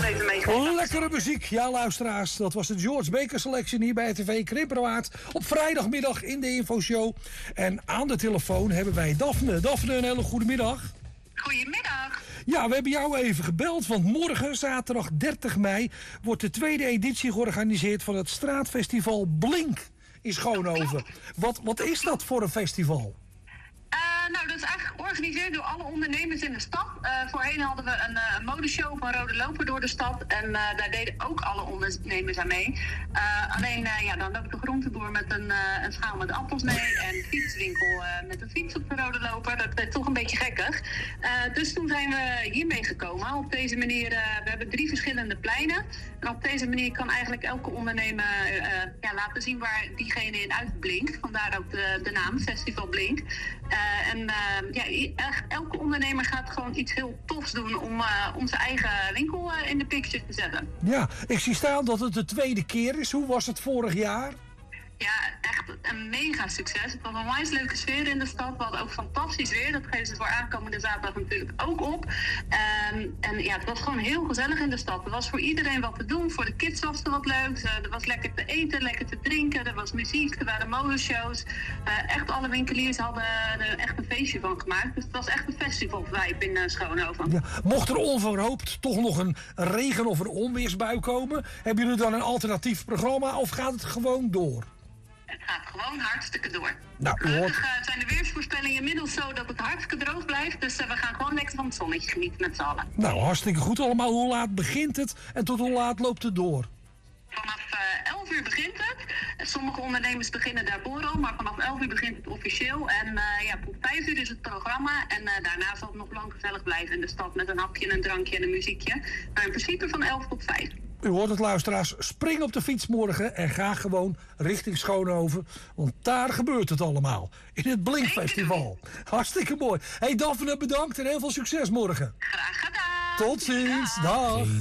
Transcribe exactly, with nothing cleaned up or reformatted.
nog even meegeven. Lekkere muziek, ja luisteraars. Dat was de George Baker Selection hier bij T V Krimperwaard. Op vrijdagmiddag in de infoshow. En aan de telefoon hebben wij Daphne. Daphne, een hele goede middag. Goedemiddag. Ja, we hebben jou even gebeld, want morgen, zaterdag dertig mei... wordt de tweede editie georganiseerd van het straatfestival Blink in Schoonhoven. Wat, wat is dat voor een festival? Uh, nou, dat is eigenlijk georganiseerd door alle ondernemers in de stad. Uh, voorheen hadden we een uh, modeshow van Rode Loper door de stad. En uh, daar deden ook alle ondernemers aan mee. Uh, alleen, uh, ja, dan loopt de groenteboer met een, uh, een schaal met appels mee. En de fietswinkel uh, met een fiets op de Rode Loper. Dat werd toch een beetje gekkig. Uh, dus toen zijn we hiermee gekomen. Op deze manier, uh, we hebben drie verschillende pleinen. En op deze manier kan eigenlijk elke ondernemer uh, ja, laten zien waar diegene in uitblinkt. Vandaar ook de, de naam, Festival Blink. Uh, en uh, ja, elke ondernemer gaat gewoon iets heel tofs doen om, uh, om zijn eigen winkel uh, in de picture te zetten. Ja, ik zie staan dat het de tweede keer is. Hoe was het vorig jaar? Ja, echt een mega succes. Het was een onwijs leuke sfeer in de stad. We hadden ook fantastisch weer. Dat geven ze voor aankomende zaterdag natuurlijk ook op. Um, en ja, het was gewoon heel gezellig in de stad. Er was voor iedereen wat te doen. Voor de kids was er wat leuks. Uh, er was lekker te eten, lekker te drinken. Er was muziek, er waren modeshows. Uh, echt alle winkeliers hadden er echt een feestje van gemaakt. Dus het was echt een festivalvibe in uh, Schoonhoven. Ja, mocht er onverhoopt toch nog een regen- of een onweersbui komen... hebben jullie dan een alternatief programma of gaat het gewoon door? Het gaat gewoon hartstikke door. Nou, u Gelukkig hoort... uh, zijn de weersvoorspellingen inmiddels zo dat het hartstikke droog blijft. Dus uh, we gaan gewoon lekker van het zonnetje genieten met z'n allen. Nou, hartstikke goed allemaal. Hoe laat begint het en tot hoe laat loopt het door? Vanaf uh, elf uur begint het. Sommige ondernemers beginnen daarvoor al, maar vanaf elf uur begint het officieel. En uh, ja, tot vijf uur is het programma. En uh, daarna zal het nog lang gezellig blijven in de stad met een hapje, een drankje en een muziekje. Maar in principe van elf tot vijf. U hoort het, luisteraars. Spring op de fiets morgen en ga gewoon richting Schoonhoven. Want daar gebeurt het allemaal. In het Blinkfestival. Hartstikke mooi. Hey Daphne, bedankt en heel veel succes morgen. Graag gedaan. Tot ziens. Dag.